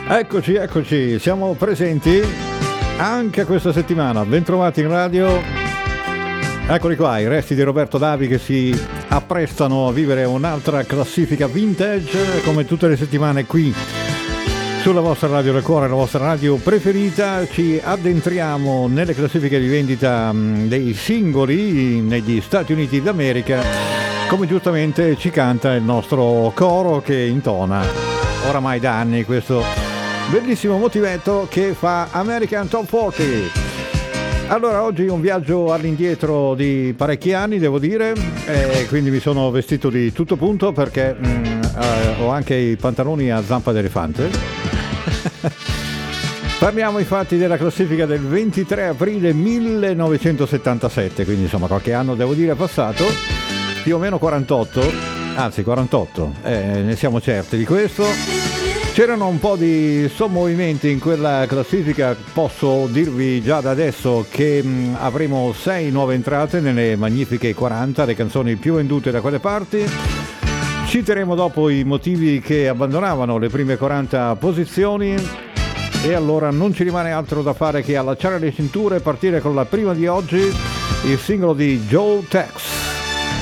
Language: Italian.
Eccoci, siamo presenti anche questa settimana. Bentrovati in radio. Eccoli qua, i resti di Roberto Davi che si apprestano a vivere un'altra classifica vintage, come tutte le settimane qui sulla vostra radio del cuore, la vostra radio preferita. Ci addentriamo nelle classifiche di vendita dei singoli negli Stati Uniti d'America, come giustamente ci canta il nostro coro che intona oramai da anni questo bellissimo motivetto che fa American Top 40. Allora, oggi un viaggio all'indietro di parecchi anni, devo dire, quindi mi sono vestito di tutto punto perché ho anche i pantaloni a zampa d'elefante. Parliamo infatti della classifica del 23 aprile 1977, quindi insomma qualche anno devo dire è passato, più o meno 48, ne siamo certi di questo. C'erano un po' di sommovimenti in quella classifica, posso dirvi già da adesso che avremo 6 nuove entrate nelle magnifiche 40, le canzoni più vendute da quelle parti. Citeremo dopo i motivi che abbandonavano le prime 40 posizioni e allora non ci rimane altro da fare che allacciare le cinture e partire con la prima di oggi, il singolo di Joe Tex.